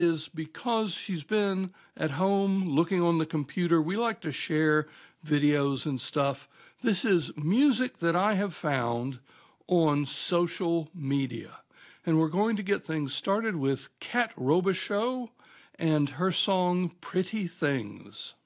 is because she's been at home looking on the computer. We like to share videos and stuff. This is music that I have found on social media. And we're going to get things started with Kat Robichaux and her song Pretty Things.